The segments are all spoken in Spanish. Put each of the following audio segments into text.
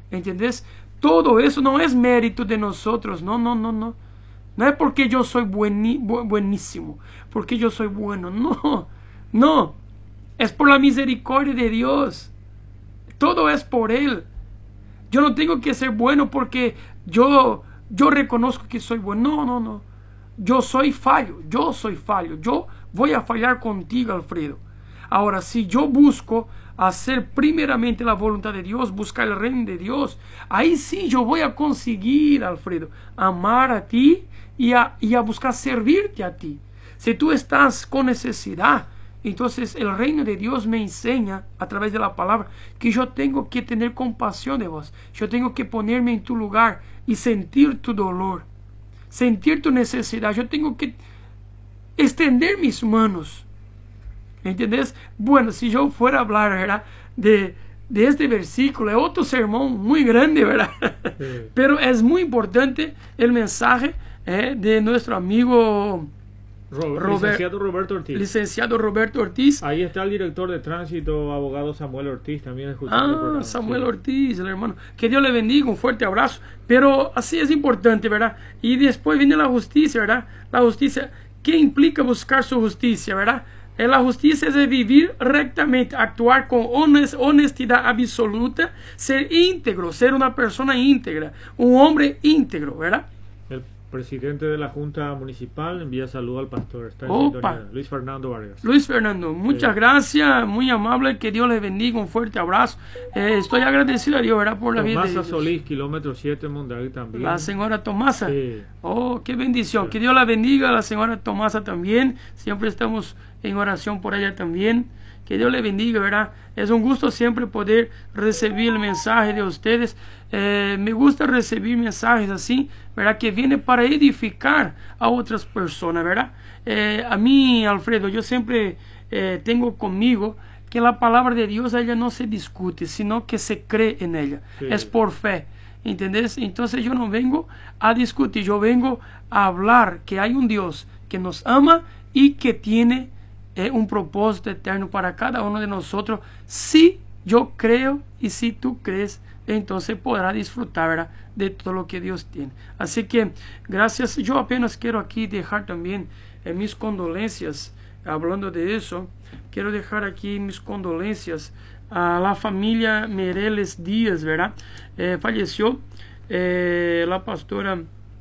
¿Entendés? Todo eso no es mérito de nosotros, no, no, no, no. No es porque yo soy buenísimo, porque yo soy bueno, no, no. Es por la misericordia de Dios. Todo es por Él. Yo no tengo que ser bueno porque yo reconozco que soy bueno. No, no, no. Yo soy fallo. Yo voy a fallar contigo, Alfredo. Ahora, si yo busco hacer primeramente la voluntad de Dios, buscar el reino de Dios, ahí sí yo voy a conseguir, Alfredo, amar a ti y a buscar servirte a ti. Si tú estás con necesidad, entonces el reino de Dios me enseña a través de la palabra que yo tengo que tener compasión de vos. Yo tengo que ponerme en tu lugar y sentir tu dolor, sentir tu necesidad. Yo tengo que extender mis manos. ¿Entendés? Bueno, si yo fuera a hablar, ¿verdad?, de este versículo, es otro sermón muy grande, ¿verdad? Sí. Pero es muy importante el mensaje de nuestro amigo licenciado Roberto Ortiz. Licenciado Roberto Ortiz. Ahí está el director de tránsito, abogado Samuel Ortiz, también escuchando. Samuel Ortiz, el hermano. Que Dios le bendiga, un fuerte abrazo. Pero así es importante, ¿verdad? Y después viene la justicia, ¿verdad? La justicia, ¿qué implica buscar su justicia, ¿verdad? La justicia es de vivir rectamente, actuar con honestidad absoluta, ser íntegro, ser una persona íntegra, un hombre íntegro, ¿verdad? El presidente de la Junta Municipal envía saludo al pastor. Está en sintonía. Luis Fernando Vargas. Luis Fernando, muchas gracias, muy amable, que Dios les bendiga, un fuerte abrazo. Estoy agradecido a Dios, ¿verdad?, por la vida de Dios. Tomasa Solís, kilómetro 7, Mondragón también. La señora Tomasa. Sí. Oh, qué bendición. Sí. Que Dios la bendiga, la señora Tomasa también. Siempre estamos en oración por ella también. Que Dios le bendiga, ¿verdad? Es un gusto siempre poder recibir el mensaje de ustedes. Me gusta recibir mensajes así, ¿verdad?, que vienen para edificar a otras personas, ¿verdad? A mí, Alfredo, yo siempre tengo conmigo que la palabra de Dios, ella no se discute, sino que se cree en ella. Sí. Es por fe, ¿entendés? Entonces yo no vengo a discutir, yo vengo a hablar que hay un Dios que nos ama y que tiene un propósito eterno para cada uno de nosotros. Si yo creo y si tú crees, entonces podrás disfrutar, ¿verdad?, de todo lo que Dios tiene. Así que gracias. Yo apenas quiero aquí dejar también mis condolencias. Hablando de eso, quiero dejar aquí mis condolencias a la familia Mereles Díaz, ¿verdad? Falleció la pastora,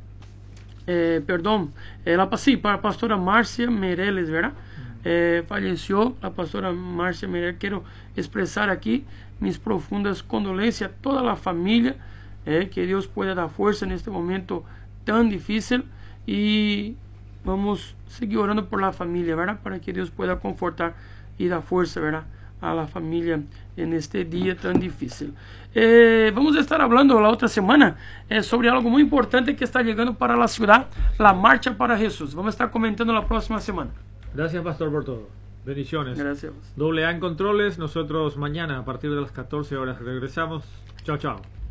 la pastora Marcia Mereles, ¿verdad? Falleció la pastora Marcia Mereles. Quiero expresar aquí mis profundas condolencias a toda la familia, que Dios pueda dar fuerza en este momento tan difícil, y vamos a seguir orando por la familia, ¿verdad?, para que Dios pueda confortar y dar fuerza, ¿verdad?, a la familia en este día tan difícil. Vamos a estar hablando la otra semana sobre algo muy importante que está llegando para la ciudad, la Marcha para Jesús. Vamos a estar comentando la próxima semana. Gracias, pastor, por todo. Bendiciones. Gracias. AA en Controles. Nosotros mañana a partir de las 14 horas regresamos. Chao, chao.